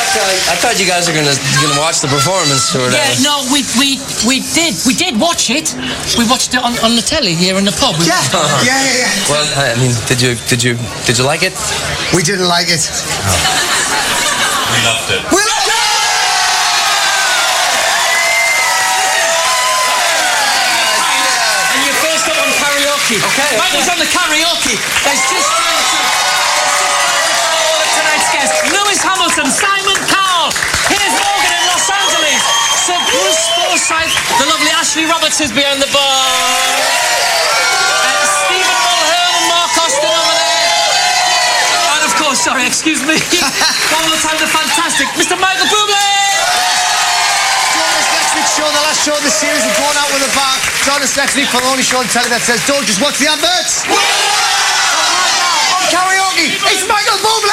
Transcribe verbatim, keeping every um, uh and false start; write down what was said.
I thought you guys were gonna gonna watch the performance or whatever. Yeah, no, we we we did we did watch it. We watched it on, on the telly here in the pub. We Yeah, yeah, yeah, yeah. Well, I mean, did you did you did you like it? We didn't like it. We loved it. We loved it! And you're first up on karaoke. Okay, Michael's on the karaoke. There's just time to... All of tonight's guests. Lewis Hamilton, Simon Cowell. Here's Morgan in Los Angeles. Sir Bruce Forsyth. The lovely Ashley Roberts is behind the bar. And Stephen Mulhern and Mark Austin over there. And of course, sorry, excuse me. One more time, the fantastic Mister Michael Bublé. Join us next week's show, the last show of the series. We're going out with a bar. Join us next week for the only show on telly that says, don't just watch the adverts. On karaoke, it's Michael Bublé.